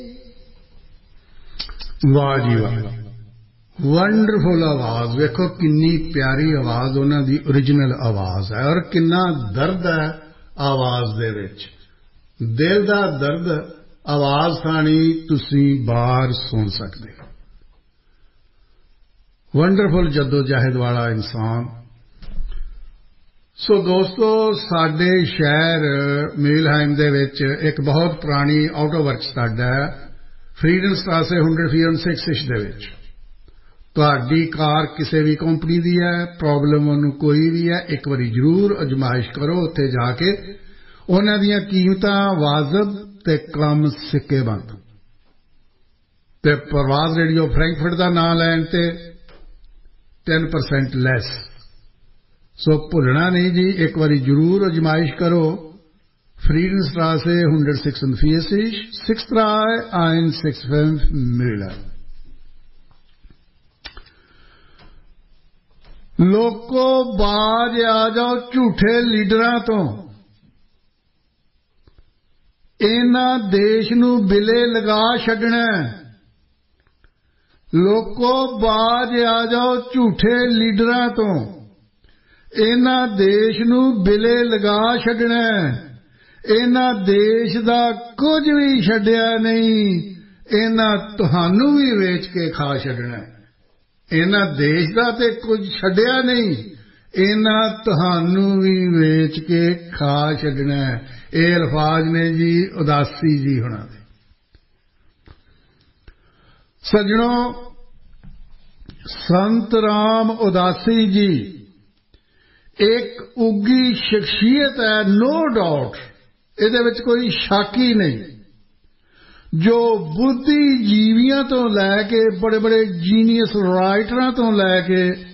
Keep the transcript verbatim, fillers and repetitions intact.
वाह जी वाह, वंडरफुल आवाज। वेखो किन्नी प्यारी आवाज उन्हां दी ओरिजिनल आवाज है, और किन्ना दर्द है आवाज दे विच, दिल दा दर्द। आवाज सानी तुसी बार सुन सकदे हो। वंडरफुल जद्दोजहद वाला इंसान। सो दोस्तों, साडे शहर मीलहाइम दे विच एक बहुत पुरानी आटो वर्कशाप है, फ्रीडम स्ट्रासे एक सौ छियासठ दे विच। तुहाडी कार किसी भी कंपनी दी है, प्रॉब्लम उन्होंने कोई भी है, एक बारी जरूर अजमाइश करो उत्थे जाके। उन्हां दीयां कीमतां वाजिब ते कम सिक्के बंद। ते परवाज रेडियो फ्रैंकफर्ट दा नाम लैण ते टेन परसेंट लैस। सो भुलना नहीं जी, एक बारी जरूर अजमाइश करो। फ्रीडम स्ट्रासे एक सौ छियासठ, six drei eins sechs fünf Müller। लोको बाज आ जाओ झूठे लीडरां तो। इन्हां देश नूं बिले लगा छड्डना। लोको बाज आ जाओ झूठे लीडरां तो। इन्हां देश नूं बिले लगा छड्डना। इन्हां देश दा कुछ भी छड्डिया नहीं, इन्हां तुहानू भी वेच के खा छड्डना। इन्हां देश दा ते कुछ छड्डिया नहीं, इन्हां तुहानू भी वेच के खा छड्डना। ये अल्फाज ने जी उदासी जी होना दे। सज्जनों, संत राम उदासी जी एक उगी शख्सियत है, नो डाउट, ਇਹਦੇ ਵਿੱਚ कोई शक ही नहीं। जो बुद्धिजीवियों तो लैके बड़े बड़े जीनियस राइटरां तो लैके